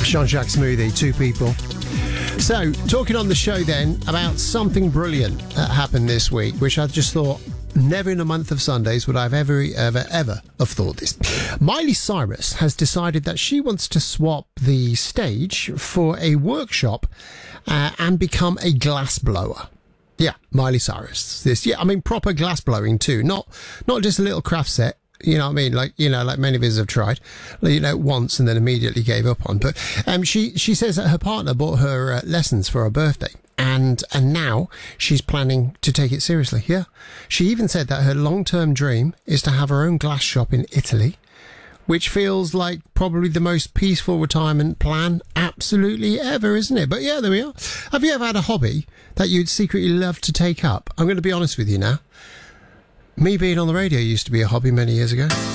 Jean-Jacques Smoothie, two people. So, talking on the show then about something brilliant that happened this week, which I just thought, never in a month of Sundays would I have ever have thought this. Miley Cyrus has decided that she wants to swap the stage for a workshop and become a glass blower. Yeah, Miley Cyrus. Proper glass blowing too. Not just a little craft set. You know what I mean? Like many of us have tried, once and then immediately gave up on. But she says that her partner bought her lessons for her birthday. And now she's planning to take it seriously. Yeah. She even said that her long-term dream is to have her own glass shop in Italy, which feels like probably the most peaceful retirement plan absolutely ever, isn't it? But yeah, there we are. Have you ever had a hobby that you'd secretly love to take up? I'm going to be honest with you now. Me being on the radio used to be a hobby many years ago.